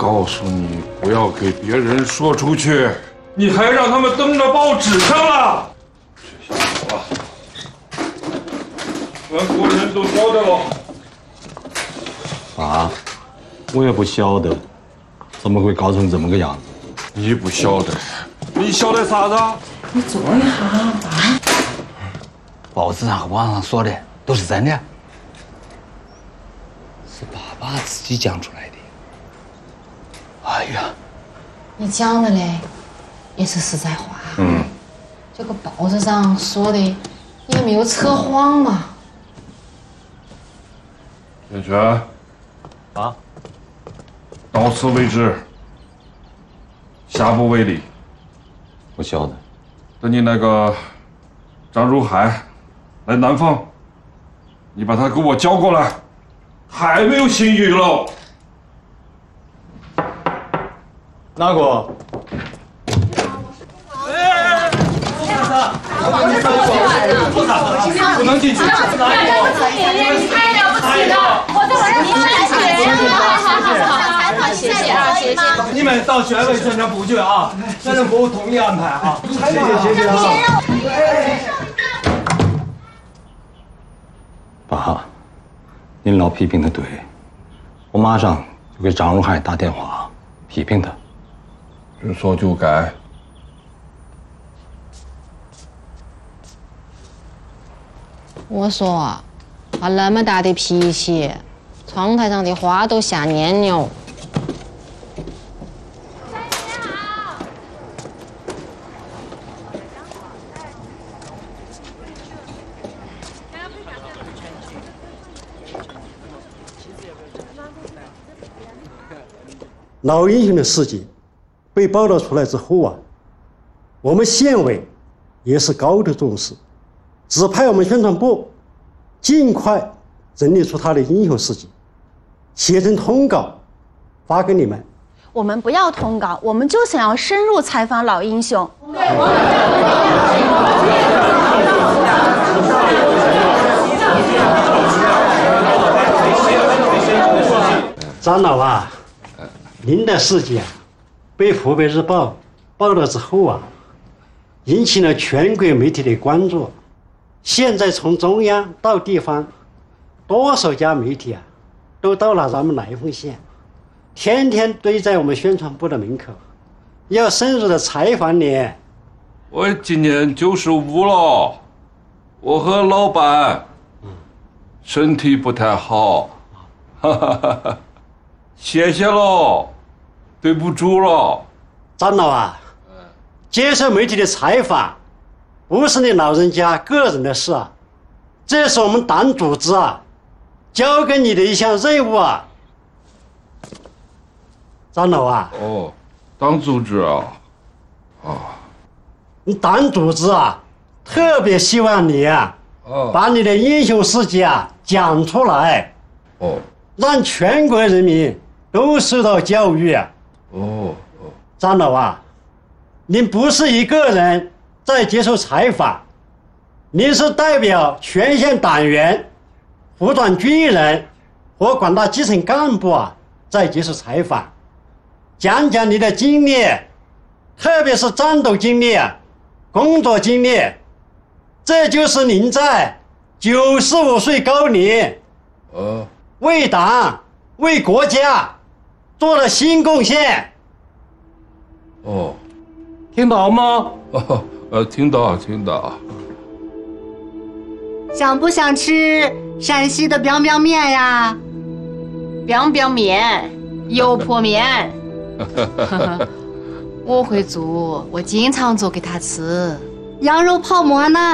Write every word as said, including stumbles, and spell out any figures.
告诉你，不要给别人说出去，你还让他们登到报纸上了。这下好了，全国人都晓得了。 爸，我也不晓得，怎么会搞成这么个样子？ 你不晓得，你晓得啥子？ 你坐一下，爸。 报纸上和网上说的都是真的，是爸爸自己讲出来的。哎呀， 你讲的嘞，也是实在话。 嗯， 这个报纸上说的也没有扯谎嘛。 轩轩， 啊， 到此为止，下不为例。 我晓得。 等你那个张如海来南方，你把他给我叫过来。还没有新语了。 哪个？哎，不能进去。 你太了不起了！我等会儿你来去。好好好好好，谢谢啊，谢谢。 你们到县委宣传部去啊，宣传部统一安排啊。谢谢谢谢啊。爸，您老批评的对，我马上就给张如海打电话批评他。 说说就改。 我说，他那么大的脾气，窗台上的花都吓蔫了。 老英雄的事迹被报道出来之后啊，我们县委也是高度重视，指派我们宣传部尽快整理出他的英雄事迹，写成通稿发给你们。 我们不要通稿，我们就想要深入采访老英雄。 张老啊，您的事迹啊，被湖北日报报道之后啊，引起了全国媒体的关注。现在从中央到地方，多少家媒体啊，都到了咱们来丰县，天天堆在我们宣传部的门口，要深入的采访你。 我今年九十五了，我和老板身体不太好，哈哈哈哈，谢谢喽，对不住了。 张老啊，接受媒体的采访不是你老人家个人的事啊，这是我们党组织啊交给你的一项任务啊。张老啊， 哦，党组织啊，啊， 你党组织啊特别希望你啊， 哦， 把你的英雄事迹啊讲出来， 哦， 让全国人民都受到教育啊。 哦，哦， 张老啊，您不是一个人在接受采访，您是代表全县党员、武装军人和广大基层干部啊在接受采访，讲讲你的经历，特别是战斗经历、工作经历，这就是您在九十五岁高龄， 呃， 为党为国家做了新贡献。 哦， 听到吗？ 哦，呃，听到听到。 想不想吃陕西的 biang biang 面呀 biang biang 面，油泼面。我会做，我经常做给他吃。 羊肉泡馍呢？